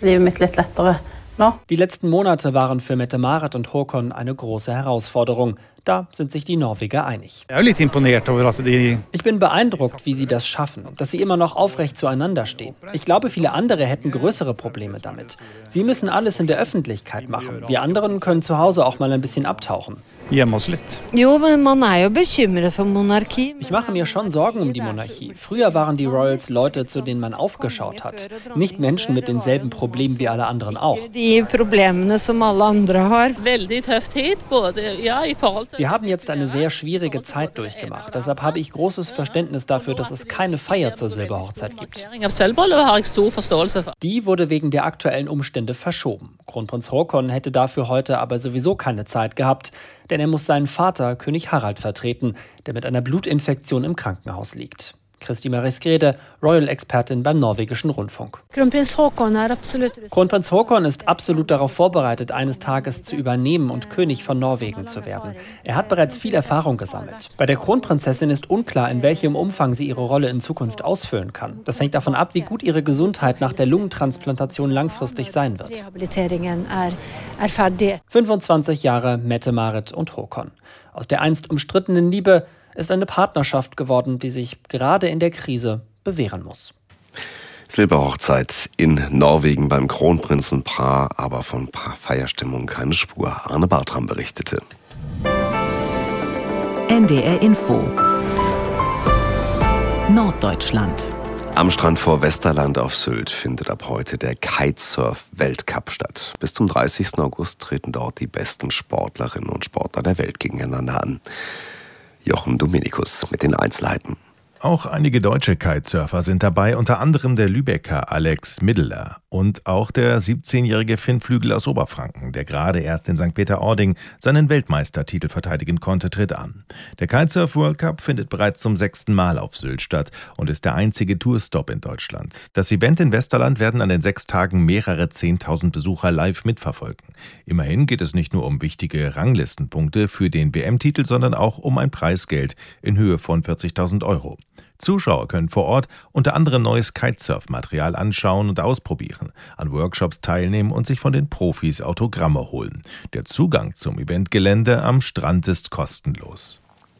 Die letzten Monate waren für Mette-Marit und Håkon eine große Herausforderung. Da sind sich die Norweger einig. Ich bin beeindruckt, wie sie das schaffen, dass sie immer noch aufrecht zueinander stehen. Ich glaube, viele andere hätten größere Probleme damit. Sie müssen alles in der Öffentlichkeit machen. Wir anderen können zu Hause auch mal ein bisschen abtauchen. Ich mache mir schon Sorgen um die Monarchie. Früher waren die Royals Leute, zu denen man aufgeschaut hat. Nicht Menschen mit denselben Problemen wie alle anderen auch. Sie haben jetzt eine sehr schwierige Zeit durchgemacht. Deshalb habe ich großes Verständnis dafür, dass es keine Feier zur Silberhochzeit gibt. Die wurde wegen der aktuellen Umstände verschoben. Kronprinz Håkon hätte dafür heute aber sowieso keine Zeit gehabt, denn er muss seinen Vater, König Harald, vertreten, der mit einer Blutinfektion im Krankenhaus liegt. Kristi Marie-Skrede, Royal-Expertin beim norwegischen Rundfunk. Kronprinz Håkon ist absolut darauf vorbereitet, eines Tages zu übernehmen und König von Norwegen zu werden. Er hat bereits viel Erfahrung gesammelt. Bei der Kronprinzessin ist unklar, in welchem Umfang sie ihre Rolle in Zukunft ausfüllen kann. Das hängt davon ab, wie gut ihre Gesundheit nach der Lungentransplantation langfristig sein wird. 25 Jahre Mette-Marit und Håkon. Aus der einst umstrittenen Liebe ist eine Partnerschaft geworden, die sich gerade in der Krise bewähren muss. Silberhochzeit in Norwegen beim Kronprinzenpaar, aber von Feierstimmung keine Spur. Arne Bartram berichtete. NDR Info Norddeutschland. Am Strand vor Westerland auf Sylt findet ab heute der Kitesurf-Weltcup statt. Bis zum 30. August treten dort die besten Sportlerinnen und Sportler der Welt gegeneinander an. Jochen Dominikus mit den Einzelheiten. Auch einige deutsche Kitesurfer sind dabei, unter anderem der Lübecker Alex Middeler und auch der 17-jährige Finn Flügel aus Oberfranken, der gerade erst in St. Peter-Ording seinen Weltmeistertitel verteidigen konnte, tritt an. Der Kitesurf World Cup findet bereits zum 6. Mal auf Sylt statt und ist der einzige Tourstop in Deutschland. Das Event in Westerland werden an den 6 Tagen mehrere 10.000 Besucher live mitverfolgen. Immerhin geht es nicht nur um wichtige Ranglistenpunkte für den WM-Titel, sondern auch um ein Preisgeld in Höhe von 40.000 Euro. Zuschauer können vor Ort unter anderem neues Kitesurf-Material anschauen und ausprobieren, an Workshops teilnehmen und sich von den Profis Autogramme holen. Der Zugang zum Eventgelände am Strand ist kostenlos.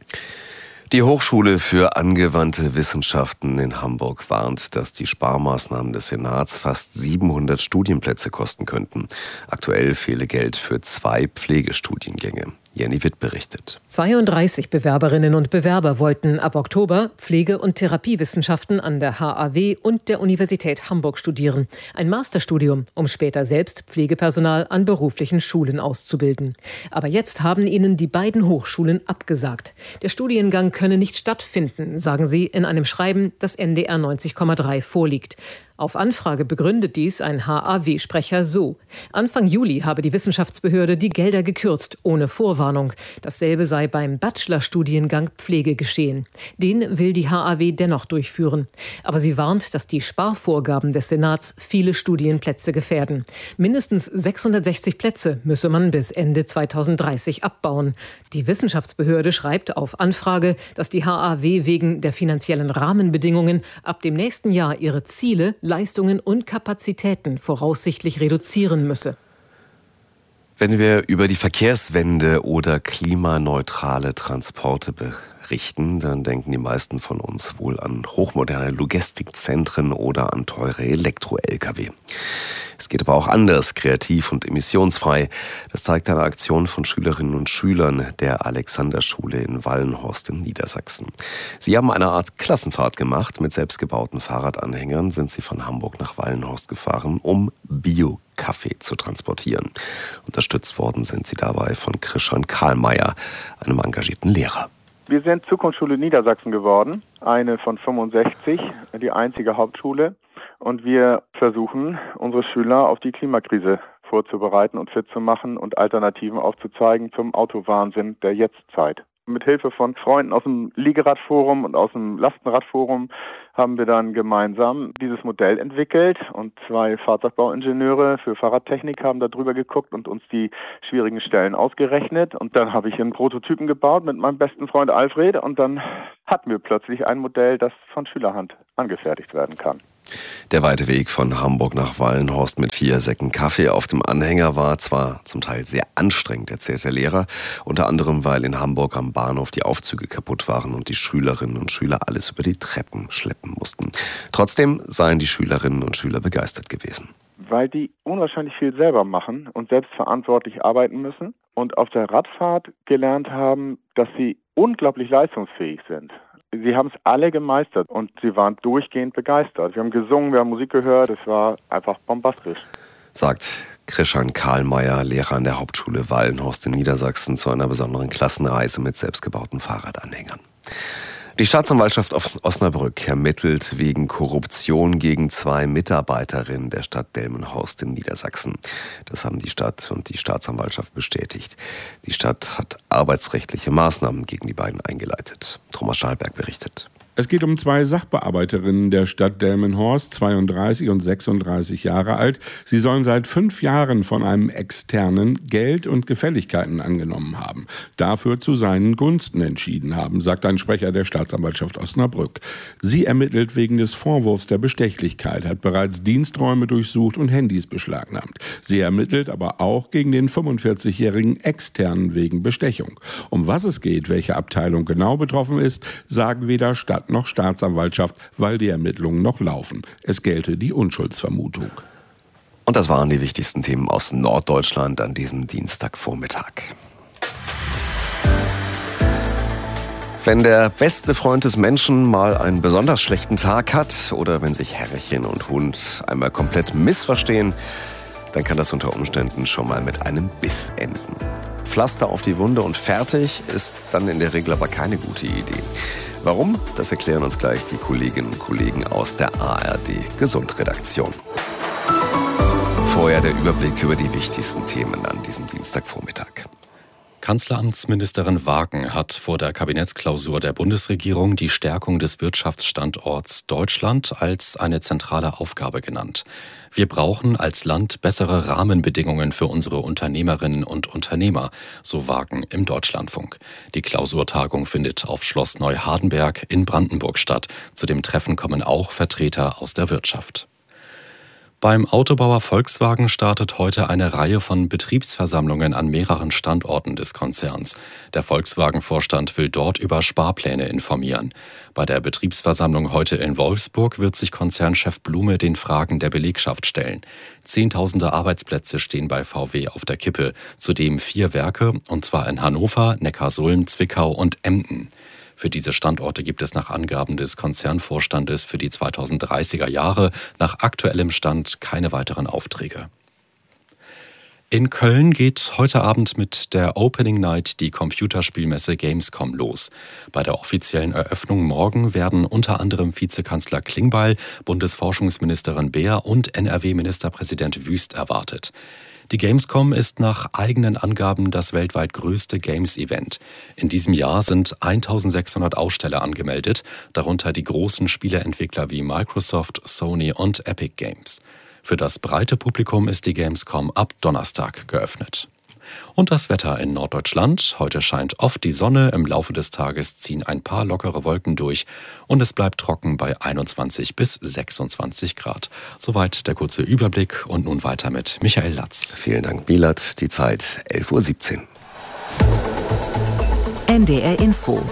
Die Hochschule für angewandte Wissenschaften in Hamburg warnt, dass die Sparmaßnahmen des Senats fast 700 Studienplätze kosten könnten. Aktuell fehle Geld für 2 Pflegestudiengänge. Jenny Witt berichtet. 32 Bewerberinnen und Bewerber wollten ab Oktober Pflege- und Therapiewissenschaften an der HAW und der Universität Hamburg studieren. Ein Masterstudium, um später selbst Pflegepersonal an beruflichen Schulen auszubilden. Aber jetzt haben ihnen die beiden Hochschulen abgesagt. Der Studiengang könne nicht stattfinden, sagen sie in einem Schreiben, das NDR 90,3 vorliegt. Auf Anfrage begründet dies ein HAW-Sprecher so: Anfang Juli habe die Wissenschaftsbehörde die Gelder gekürzt, ohne Vorwarnung. Dasselbe sei beim Bachelorstudiengang Pflege geschehen. Den will die HAW dennoch durchführen. Aber sie warnt, dass die Sparvorgaben des Senats viele Studienplätze gefährden. Mindestens 660 Plätze müsse man bis Ende 2030 abbauen. Die Wissenschaftsbehörde schreibt auf Anfrage, dass die HAW wegen der finanziellen Rahmenbedingungen ab dem nächsten Jahr ihre Ziele, Leistungen und Kapazitäten voraussichtlich reduzieren müsse. Wenn wir über die Verkehrswende oder klimaneutrale Transporte berichten, dann denken die meisten von uns wohl an hochmoderne Logistikzentren oder an teure Elektro-Lkw. Es geht aber auch anders, kreativ und emissionsfrei. Das zeigt eine Aktion von Schülerinnen und Schülern der Alexanderschule in Wallenhorst in Niedersachsen. Sie haben eine Art Klassenfahrt gemacht. Mit selbstgebauten Fahrradanhängern sind sie von Hamburg nach Wallenhorst gefahren, um Bio-Kaffee zu transportieren. Unterstützt worden sind sie dabei von Christian Karlmeier, einem engagierten Lehrer. Wir sind Zukunftsschule Niedersachsen geworden, eine von 65, die einzige Hauptschule. Und wir versuchen, unsere Schüler auf die Klimakrise vorzubereiten und fit zu machen und Alternativen aufzuzeigen zum Autowahnsinn der Jetztzeit. Mit Hilfe von Freunden aus dem Liegeradforum und aus dem Lastenradforum haben wir dann gemeinsam dieses Modell entwickelt und 2 Fahrzeugbauingenieure für Fahrradtechnik haben da drüber geguckt und uns die schwierigen Stellen ausgerechnet. Und dann habe ich einen Prototypen gebaut mit meinem besten Freund Alfred und dann hatten wir plötzlich ein Modell, das von Schülerhand angefertigt werden kann. Der weite Weg von Hamburg nach Wallenhorst mit 4 Säcken Kaffee auf dem Anhänger war zwar zum Teil sehr anstrengend, erzählt der Lehrer, unter anderem, weil in Hamburg am Bahnhof die Aufzüge kaputt waren und die Schülerinnen und Schüler alles über die Treppen schleppen mussten. Trotzdem seien die Schülerinnen und Schüler begeistert gewesen. Weil die unwahrscheinlich viel selber machen und selbstverantwortlich arbeiten müssen und auf der Radfahrt gelernt haben, dass sie unglaublich leistungsfähig sind. Sie haben es alle gemeistert und sie waren durchgehend begeistert. Wir haben gesungen, wir haben Musik gehört, es war einfach bombastisch. Sagt Krishan Karlmeier, Lehrer an der Hauptschule Wallenhorst in Niedersachsen, zu einer besonderen Klassenreise mit selbstgebauten Fahrradanhängern. Die Staatsanwaltschaft Osnabrück ermittelt wegen Korruption gegen 2 Mitarbeiterinnen der Stadt Delmenhorst in Niedersachsen. Das haben die Stadt und die Staatsanwaltschaft bestätigt. Die Stadt hat arbeitsrechtliche Maßnahmen gegen die beiden eingeleitet. Thomas Stahlberg berichtet. Es geht um 2 Sachbearbeiterinnen der Stadt Delmenhorst, 32 und 36 Jahre alt. Sie sollen seit 5 Jahren von einem Externen Geld und Gefälligkeiten angenommen haben. Dafür zu seinen Gunsten entschieden haben, sagt ein Sprecher der Staatsanwaltschaft Osnabrück. Sie ermittelt wegen des Vorwurfs der Bestechlichkeit, hat bereits Diensträume durchsucht und Handys beschlagnahmt. Sie ermittelt aber auch gegen den 45-jährigen Externen wegen Bestechung. Um was es geht, welche Abteilung genau betroffen ist, sagen weder Stadt noch Staatsanwaltschaft, weil die Ermittlungen noch laufen. Es gelte die Unschuldsvermutung. Und das waren die wichtigsten Themen aus Norddeutschland an diesem Dienstagvormittag. Wenn der beste Freund des Menschen mal einen besonders schlechten Tag hat oder wenn sich Herrchen und Hund einmal komplett missverstehen, dann kann das unter Umständen schon mal mit einem Biss enden. Pflaster auf die Wunde und fertig ist dann in der Regel aber keine gute Idee. Warum? Das erklären uns gleich die Kolleginnen und Kollegen aus der ARD-Gesundredaktion. Vorher der Überblick über die wichtigsten Themen an diesem Dienstagvormittag. Kanzleramtsministerin Wagen hat vor der Kabinettsklausur der Bundesregierung die Stärkung des Wirtschaftsstandorts Deutschland als eine zentrale Aufgabe genannt. Wir brauchen als Land bessere Rahmenbedingungen für unsere Unternehmerinnen und Unternehmer, so Wagen im Deutschlandfunk. Die Klausurtagung findet auf Schloss Neuhardenberg in Brandenburg statt. Zu dem Treffen kommen auch Vertreter aus der Wirtschaft. Beim Autobauer Volkswagen startet heute eine Reihe von Betriebsversammlungen an mehreren Standorten des Konzerns. Der Volkswagen-Vorstand will dort über Sparpläne informieren. Bei der Betriebsversammlung heute in Wolfsburg wird sich Konzernchef Blume den Fragen der Belegschaft stellen. Zehntausende Arbeitsplätze stehen bei VW auf der Kippe, zudem 4 Werke, und zwar in Hannover, Neckarsulm, Zwickau und Emden. Für diese Standorte gibt es nach Angaben des Konzernvorstandes für die 2030er Jahre nach aktuellem Stand keine weiteren Aufträge. In Köln geht heute Abend mit der Opening Night die Computerspielmesse Gamescom los. Bei der offiziellen Eröffnung morgen werden unter anderem Vizekanzler Klingbeil, Bundesforschungsministerin Beer und NRW-Ministerpräsident Wüst erwartet. Die Gamescom ist nach eigenen Angaben das weltweit größte Games-Event. In diesem Jahr sind 1600 Aussteller angemeldet, darunter die großen Spieleentwickler wie Microsoft, Sony und Epic Games. Für das breite Publikum ist die Gamescom ab Donnerstag geöffnet. Und das Wetter in Norddeutschland. Heute scheint oft die Sonne, im Laufe des Tages ziehen ein paar lockere Wolken durch und es bleibt trocken bei 21 bis 26 Grad. Soweit der kurze Überblick und nun weiter mit Michael Latz. Vielen Dank, Milat. Die Zeit 11:17 Uhr. NDR Info.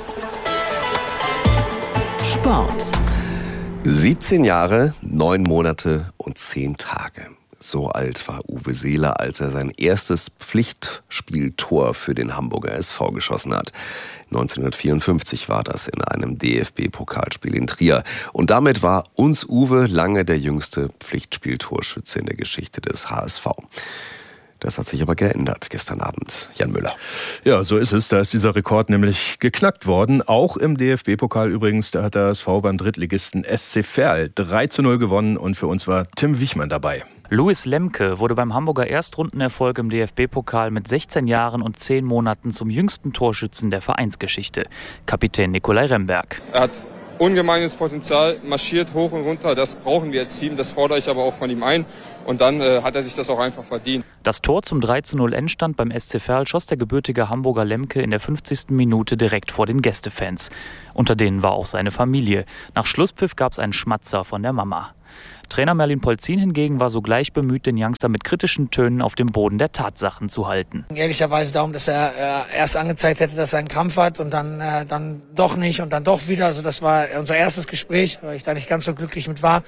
Sport. 17 Jahre, 9 Monate und 10 Tage. So alt war Uwe Seeler, als er sein erstes Pflichtspieltor für den Hamburger SV geschossen hat. 1954 war das in einem DFB-Pokalspiel in Trier. Und damit war uns Uwe lange der jüngste Pflichtspieltorschütze in der Geschichte des HSV. Das hat sich aber geändert gestern Abend. Jan Müller. Ja, so ist es. Da ist dieser Rekord nämlich geknackt worden. Auch im DFB-Pokal übrigens. Da hat der SV beim Drittligisten SC Verl 3:0 gewonnen. Und für uns war Tim Wichmann dabei. Louis Lemke wurde beim Hamburger Erstrundenerfolg im DFB-Pokal mit 16 Jahren und 10 Monaten zum jüngsten Torschützen der Vereinsgeschichte. Kapitän Nikolai Remberg. Er hat ungemeines Potenzial, marschiert hoch und runter. Das brauchen wir als Team, das fordere ich aber auch von ihm ein. Und dann hat er sich das auch einfach verdient. Das Tor zum 3:0 Endstand beim SC Verl schoss der gebürtige Hamburger Lemke in der 50. Minute direkt vor den Gästefans. Unter denen war auch seine Familie. Nach Schlusspfiff gab es einen Schmatzer von der Mama. Trainer Merlin Polzin hingegen war sogleich bemüht, den Youngster mit kritischen Tönen auf dem Boden der Tatsachen zu halten. Ehrlicherweise darum, dass er erst angezeigt hätte, dass er einen Krampf hat und dann doch nicht und dann doch wieder. Also das war unser erstes Gespräch, weil ich da nicht ganz so glücklich mit war.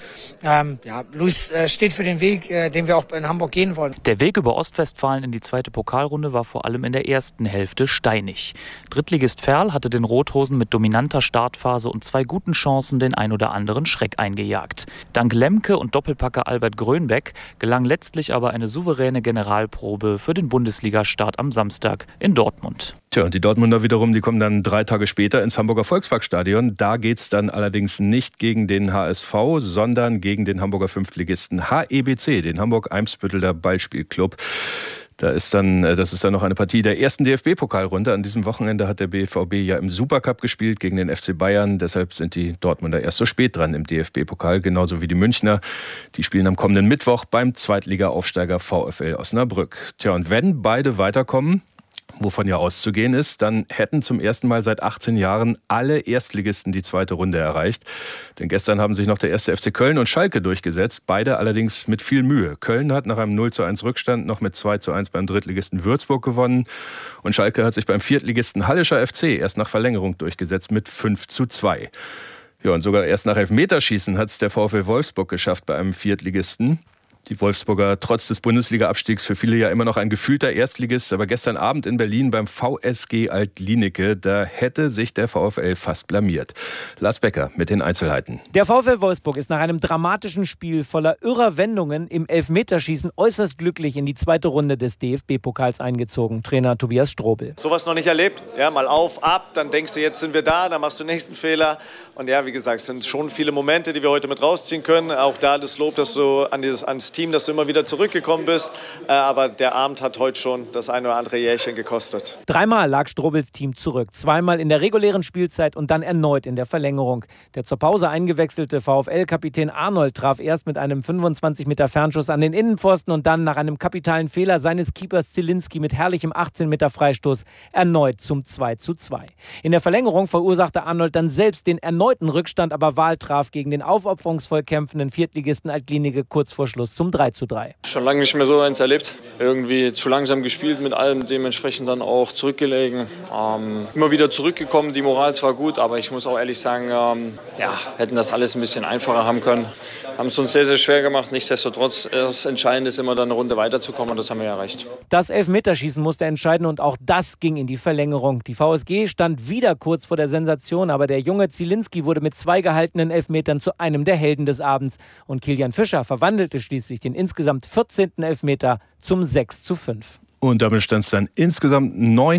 Luis steht für den Weg, den wir auch in Hamburg gehen wollen. Der Weg über Ostwestfalen in die zweite Pokalrunde war vor allem in der ersten Hälfte steinig. Drittligist Verl hatte den Rothosen mit dominanter Startphase und 2 guten Chancen den ein oder anderen Schreck eingejagt. Dank Lemke und Doppelpacker Albert Grönbeck gelang letztlich aber eine souveräne Generalprobe für den Bundesligastart am Samstag in Dortmund. Tja, und die Dortmunder wiederum, die kommen dann 3 Tage später ins Hamburger Volksparkstadion. Da geht's dann allerdings nicht gegen den HSV, sondern gegen den Hamburger Fünftligisten HEBC, den Hamburg-Eimsbütteler Ballspielclub. Das ist dann noch eine Partie der ersten DFB-Pokalrunde. An diesem Wochenende hat der BVB ja im Supercup gespielt gegen den FC Bayern. Deshalb sind die Dortmunder erst so spät dran im DFB-Pokal, genauso wie die Münchner. Die spielen am kommenden Mittwoch beim Zweitliga-Aufsteiger VfL Osnabrück. Tja, und wenn beide weiterkommen, wovon ja auszugehen ist, dann hätten zum ersten Mal seit 18 Jahren alle Erstligisten die zweite Runde erreicht. Denn gestern haben sich noch der 1. FC Köln und Schalke durchgesetzt, beide allerdings mit viel Mühe. Köln hat nach einem 0:1 Rückstand noch mit 2:1 beim Drittligisten Würzburg gewonnen. Und Schalke hat sich beim Viertligisten Hallischer FC erst nach Verlängerung durchgesetzt mit 5:2. Ja, und sogar erst nach Elfmeterschießen hat es der VfL Wolfsburg geschafft bei einem Viertligisten. Die Wolfsburger, trotz des Bundesliga-Abstiegs, für viele ja immer noch ein gefühlter Erstligist. Aber gestern Abend in Berlin beim VSG Alt-Lienicke, da hätte sich der VfL fast blamiert. Lars Becker mit den Einzelheiten. Der VfL Wolfsburg ist nach einem dramatischen Spiel voller irrer Wendungen im Elfmeterschießen äußerst glücklich in die zweite Runde des DFB-Pokals eingezogen. Trainer Tobias Strobel. Sowas noch nicht erlebt. Ja, mal auf, ab, dann denkst du, jetzt sind wir da, dann machst du den nächsten Fehler. Und ja, wie gesagt, es sind schon viele Momente, die wir heute mit rausziehen können. Auch da das Lob, dass du ans Team, dass du immer wieder zurückgekommen bist. Aber der Abend hat heute schon das ein oder andere Jährchen gekostet. 3-mal lag Strobels Team zurück. 2-mal in der regulären Spielzeit und dann erneut in der Verlängerung. Der zur Pause eingewechselte VfL-Kapitän Arnold traf erst mit einem 25 Meter Fernschuss an den Innenpfosten und dann nach einem kapitalen Fehler seines Keepers Zielinski mit herrlichem 18 Meter Freistoß erneut zum 2:2. In der Verlängerung verursachte Arnold dann selbst den erneuten Rückstand, aber Wahl traf gegen den aufopferungsvoll kämpfenden Viertligisten Alt-Lienicke kurz vor Schluss zum 3:3. Schon lange nicht mehr so eins erlebt. Irgendwie zu langsam gespielt mit allem, dementsprechend dann auch zurückgelegen. Immer wieder zurückgekommen, die Moral zwar gut, aber ich muss auch ehrlich sagen, hätten das alles ein bisschen einfacher haben können. Haben es uns sehr, sehr schwer gemacht. Nichtsdestotrotz, das Entscheidende ist immer dann eine Runde weiterzukommen und das haben wir erreicht. Das Elfmeterschießen musste entscheiden und auch das ging in die Verlängerung. Die VSG stand wieder kurz vor der Sensation, aber der junge Zielinski wurde mit 2 gehaltenen Elfmetern zu einem der Helden des Abends. Und Kilian Fischer verwandelte schließlich den insgesamt 14. Elfmeter zum 6:5. Und damit stand es dann insgesamt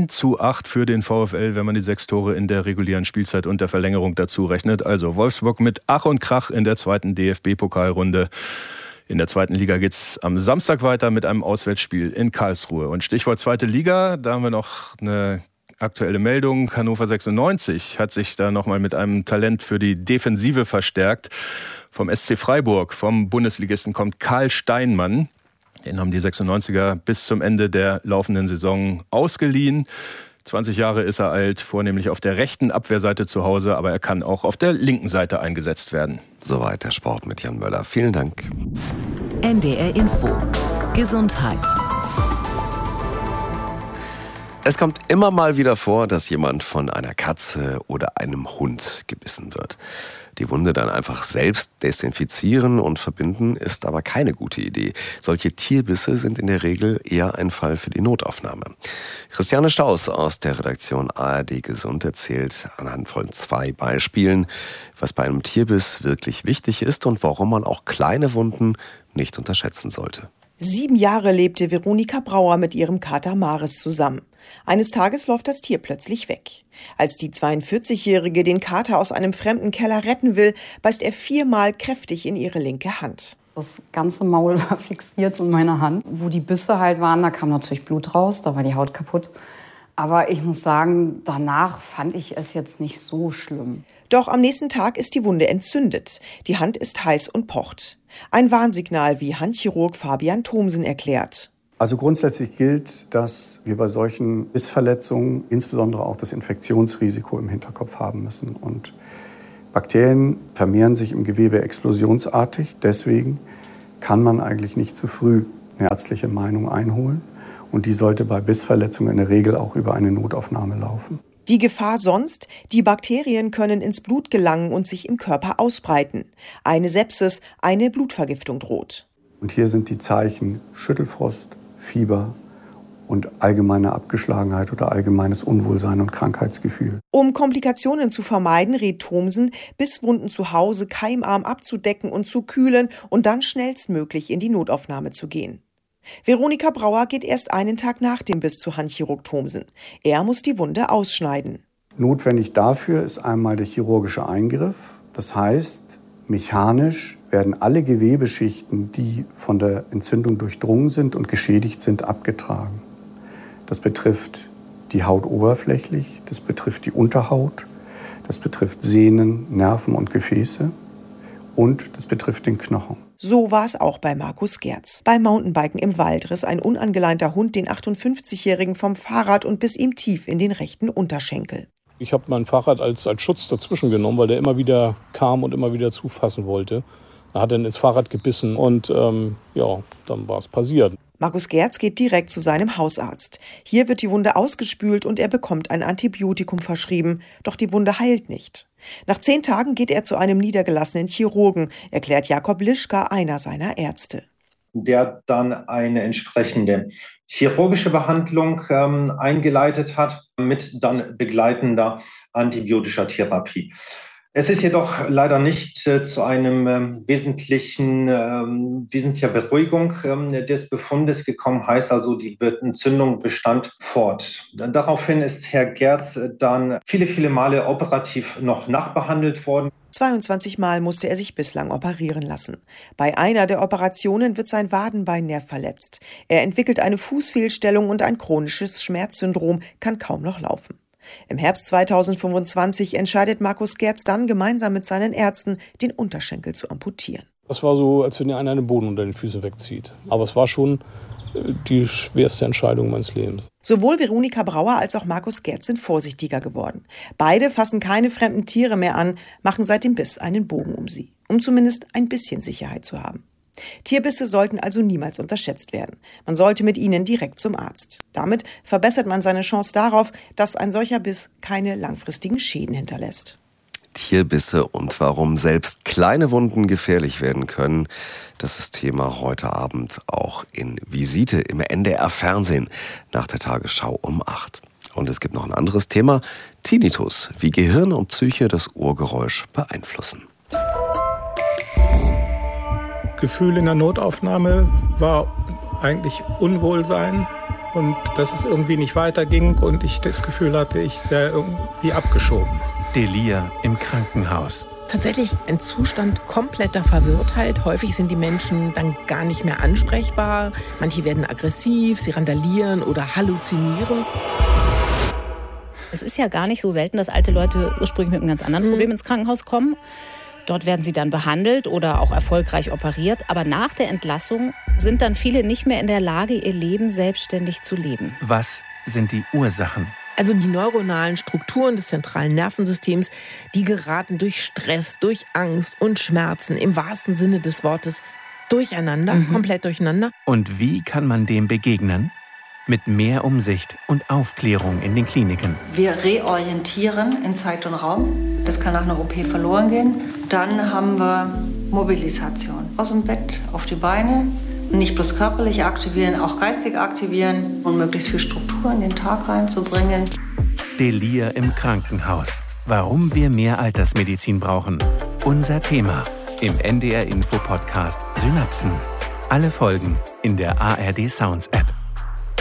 9:8 für den VfL, wenn man die 6 Tore in der regulären Spielzeit und der Verlängerung dazu rechnet. Also Wolfsburg mit Ach und Krach in der zweiten DFB-Pokalrunde. In der zweiten Liga geht es am Samstag weiter mit einem Auswärtsspiel in Karlsruhe. Und Stichwort zweite Liga, da haben wir noch eine aktuelle Meldung. Hannover 96 hat sich da nochmal mit einem Talent für die Defensive verstärkt. Vom SC Freiburg, vom Bundesligisten, kommt Karl Steinmann. Den haben die 96er bis zum Ende der laufenden Saison ausgeliehen. 20 Jahre ist er alt, vornehmlich auf der rechten Abwehrseite zu Hause, aber er kann auch auf der linken Seite eingesetzt werden. Soweit der Sport mit Jan Möller. Vielen Dank. NDR Info. Gesundheit. Es kommt immer mal wieder vor, dass jemand von einer Katze oder einem Hund gebissen wird. Die Wunde dann einfach selbst desinfizieren und verbinden, ist aber keine gute Idee. Solche Tierbisse sind in der Regel eher ein Fall für die Notaufnahme. Christiane Staus aus der Redaktion ARD Gesund erzählt anhand von 2 Beispielen, was bei einem Tierbiss wirklich wichtig ist und warum man auch kleine Wunden nicht unterschätzen sollte. 7 Jahre lebte Veronika Brauer mit ihrem Kater Maris zusammen. Eines Tages läuft das Tier plötzlich weg. Als die 42-Jährige den Kater aus einem fremden Keller retten will, beißt er 4-mal kräftig in ihre linke Hand. Das ganze Maul war fixiert in meiner Hand. Wo die Bisse halt waren, da kam natürlich Blut raus, da war die Haut kaputt. Aber ich muss sagen, danach fand ich es jetzt nicht so schlimm. Doch am nächsten Tag ist die Wunde entzündet. Die Hand ist heiß und pocht. Ein Warnsignal, wie Handchirurg Fabian Thomsen erklärt. Also grundsätzlich gilt, dass wir bei solchen Bissverletzungen insbesondere auch das Infektionsrisiko im Hinterkopf haben müssen. Und Bakterien vermehren sich im Gewebe explosionsartig. Deswegen kann man eigentlich nicht zu früh eine ärztliche Meinung einholen. Und die sollte bei Bissverletzungen in der Regel auch über eine Notaufnahme laufen. Die Gefahr sonst? Die Bakterien können ins Blut gelangen und sich im Körper ausbreiten. Eine Sepsis, eine Blutvergiftung droht. Und hier sind die Zeichen Schüttelfrost, Fieber und allgemeine Abgeschlagenheit oder allgemeines Unwohlsein und Krankheitsgefühl. Um Komplikationen zu vermeiden, rät Thomsen, Bisswunden zu Hause keimarm abzudecken und zu kühlen und dann schnellstmöglich in die Notaufnahme zu gehen. Veronika Brauer geht erst einen Tag nach dem Biss zu Handchirurg Thomsen. Er muss die Wunde ausschneiden. Notwendig dafür ist einmal der chirurgische Eingriff. Das heißt, mechanisch werden alle Gewebeschichten, die von der Entzündung durchdrungen sind und geschädigt sind, abgetragen. Das betrifft die Haut oberflächlich, das betrifft die Unterhaut, das betrifft Sehnen, Nerven und Gefäße und das betrifft den Knochen. So war es auch bei Markus Gerz. Beim Mountainbiken im Wald riss ein unangeleinter Hund den 58-Jährigen vom Fahrrad und biss ihm tief in den rechten Unterschenkel. Ich habe mein Fahrrad als Schutz dazwischen genommen, weil der immer wieder kam und immer wieder zufassen wollte. Er hat dann ins Fahrrad gebissen und dann war es passiert. Markus Gerz geht direkt zu seinem Hausarzt. Hier wird die Wunde ausgespült und er bekommt ein Antibiotikum verschrieben. Doch die Wunde heilt nicht. Nach 10 Tagen geht er zu einem niedergelassenen Chirurgen, erklärt Jakob Lischka, einer seiner Ärzte. Der dann eine entsprechende chirurgische Behandlung eingeleitet hat mit dann begleitender antibiotischer Therapie. Es ist jedoch leider nicht zu einem wesentlicher Beruhigung des Befundes gekommen, heißt also, die Entzündung bestand fort. Daraufhin ist Herr Gerz dann viele Male operativ noch nachbehandelt worden. 22 Mal musste er sich bislang operieren lassen. Bei einer der Operationen wird sein Wadenbeinnerv verletzt. Er entwickelt eine Fußfehlstellung und ein chronisches Schmerzsyndrom, kann kaum noch laufen. Im Herbst 2025 entscheidet Markus Gerz dann gemeinsam mit seinen Ärzten, den Unterschenkel zu amputieren. Das war so, als wenn dir einer den Boden unter den Füßen wegzieht. Aber es war schon die schwerste Entscheidung meines Lebens. Sowohl Veronika Brauer als auch Markus Gerz sind vorsichtiger geworden. Beide fassen keine fremden Tiere mehr an, machen seit dem Biss einen Bogen um sie, um zumindest ein bisschen Sicherheit zu haben. Tierbisse sollten also niemals unterschätzt werden. Man sollte mit ihnen direkt zum Arzt. Damit verbessert man seine Chance darauf, dass ein solcher Biss keine langfristigen Schäden hinterlässt. Tierbisse und warum selbst kleine Wunden gefährlich werden können, das ist Thema heute Abend auch in Visite im NDR-Fernsehen nach der Tagesschau um 8. Und es gibt noch ein anderes Thema, Tinnitus, wie Gehirn und Psyche das Ohrgeräusch beeinflussen. Gefühl in der Notaufnahme war eigentlich Unwohlsein und dass es irgendwie nicht weiterging und ich das Gefühl hatte, ich sei irgendwie abgeschoben. Delir im Krankenhaus. Tatsächlich ein Zustand kompletter Verwirrtheit. Häufig sind die Menschen dann gar nicht mehr ansprechbar. Manche werden aggressiv, sie randalieren oder halluzinieren. Es ist ja gar nicht so selten, dass alte Leute ursprünglich mit einem ganz anderen Problem ins Krankenhaus kommen. Dort werden sie dann behandelt oder auch erfolgreich operiert. Aber nach der Entlassung sind dann viele nicht mehr in der Lage, ihr Leben selbstständig zu leben. Was sind die Ursachen? Also die neuronalen Strukturen des zentralen Nervensystems, die geraten durch Stress, durch Angst und Schmerzen im wahrsten Sinne des Wortes durcheinander, komplett durcheinander. Und wie kann man dem begegnen? Mit mehr Umsicht und Aufklärung in den Kliniken. Wir reorientieren in Zeit und Raum. Das kann nach einer OP verloren gehen. Dann haben wir Mobilisation. Aus dem Bett auf die Beine. Nicht bloß körperlich aktivieren, auch geistig aktivieren und möglichst viel Struktur in den Tag reinzubringen. Delir im Krankenhaus. Warum wir mehr Altersmedizin brauchen. Unser Thema im NDR Info Podcast Synapsen. Alle Folgen in der ARD Sounds App.